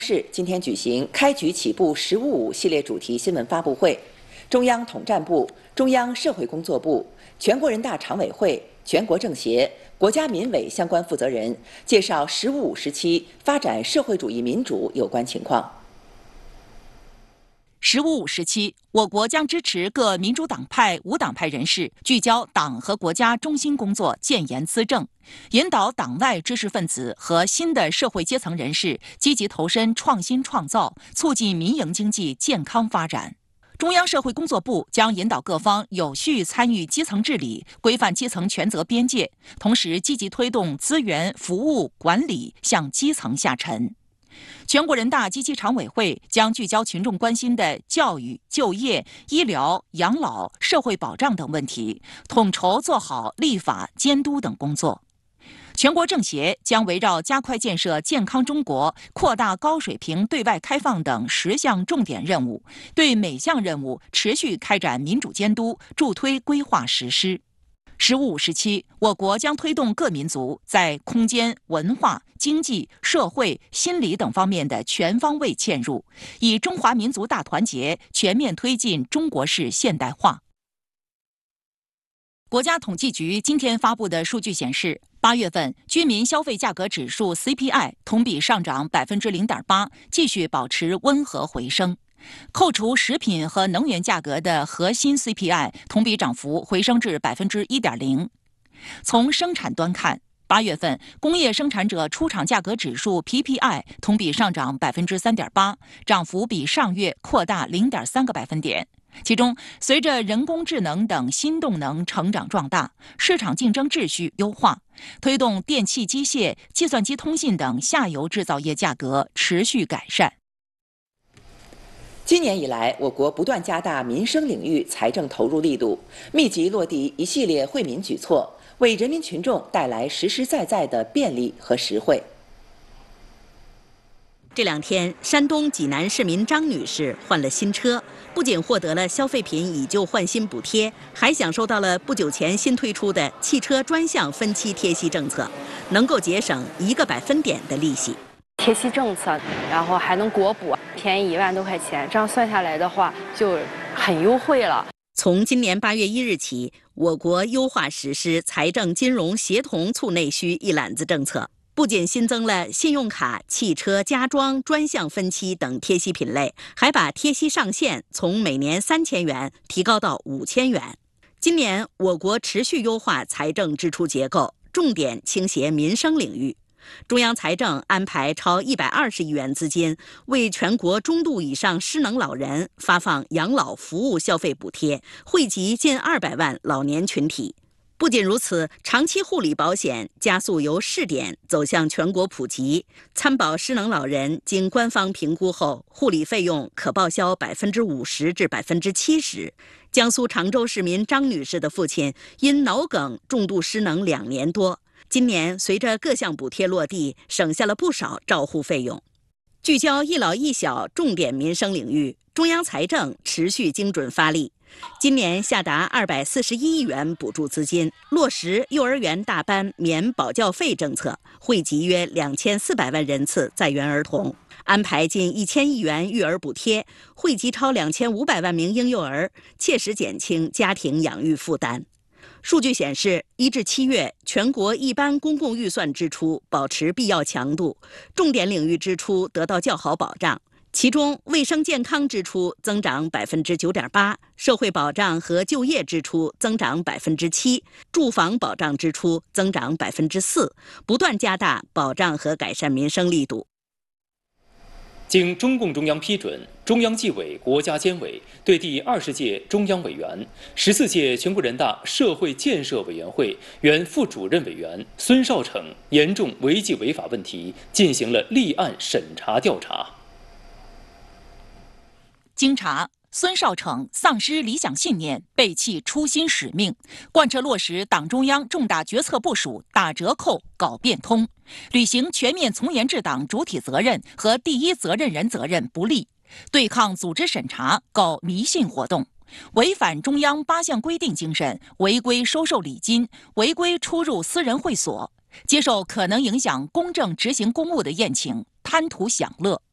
市今天举行开局起步“十五五”系列主题新闻发布会，中央统战部、中央社会工作部、全国人大常委会、全国政协、国家民委相关负责人介绍“十五五”时期发展社会主义民主有关情况。 “15·5”时期，我国将支持各民主党派、无党派人士聚焦党和国家中心工作，建言资政，引导党外知识分子和新的社会阶层人士积极投身创新创造，促进民营经济健康发展。中央社会工作部将引导各方有序参与基层治理，规范基层权责边界，同时积极推动资源、服务、管理向基层下沉。全国人大及其常委会将聚焦群众关心的教育、就业、医疗、养老、社会保障等问题，统筹做好立法、监督等工作。全国政协将围绕加快建设健康中国、扩大高水平对外开放等10项重点任务，对每项任务持续开展民主监督，助推规划实施。“15·5”时期，我国将推动各民族在空间、文化、经济、社会、心理等方面的全方位嵌入，以中华民族大团结全面推进中国式现代化。国家统计局今天发布的数据显示，8月份居民消费价格指数 CPI 同比上涨0.8%，继续保持温和回升。扣除食品和能源价格的核心 CPI 同比涨幅回升至1.0%。从生产端看，8月份工业生产者出厂价格指数 PPI 同比上涨3.8%，涨幅比上月扩大0.3个百分点。其中，随着人工智能等新动能成长壮大，市场竞争秩序优化，推动电气机械、计算机通信等下游制造业价格持续改善。 今年以来，我国不断加大民生领域财政投入力度，密集落地一系列惠民举措，为人民群众带来实实在在的便利和实惠。 这2天，山东济南市民张女士换了新车，不仅获得了消费品以旧换新补贴，还享受到了不久前新推出的汽车专项分期贴息政策，能够节省1个百分点的利息。 贴息政策，然后还能国补，便宜1万多块钱，这样算下来的话就很优惠了。 从今年8月1日起，我国优化实施财政金融协同促内需一揽子政策，不仅新增了信用卡、汽车、家装专项分期等贴息品类，还把贴息上限从每年3000元提高到5000元。今年我国持续优化财政支出结构，重点倾斜民生领域。中央财政安排超120亿元资金，为全国中度以上失能老人发放养老服务消费补贴，惠及近200万老年群体。不仅如此，长期护理保险加速由试点走向全国普及，参保失能老人经官方评估后，护理费用可报销50%至70%。江苏常州市民张女士的父亲因脑梗重度失能2年多。今年随着各项补贴落地，省下了不少照护费用。聚焦一老一小重点民生领域，中央财政持续精准发力。今年下达241亿元补助资金，落实幼儿园大班免保教费政策，惠及约2400万人次在园儿童，安排近1000亿元育儿补贴，惠及超2500万名婴幼儿，切实减轻家庭养育负担。数据显示，1至7月，全国一般公共预算支出保持必要强度，重点领域支出得到较好保障。其中，卫生健康支出增长9.8%，社会保障和就业支出增长7%，住房保障支出增长4%，不断加大保障和改善民生力度。 经中共中央批准，中央纪委国家监委对第20届中央委员、14届全国人大社会建设委员会原副主任委员孙少成严重违纪违法问题进行了立案审查调查。 经查，孙少成丧失理想信念，背弃初心使命，贯彻落实党中央重大决策部署，打折扣、搞变通，履行全面从严治党主体责任和第一责任人责任不力，对抗组织审查，搞迷信活动，违反中央8项规定精神，违规收受礼金，违规出入私人会所，接受可能影响公正执行公务的宴请，贪图享乐。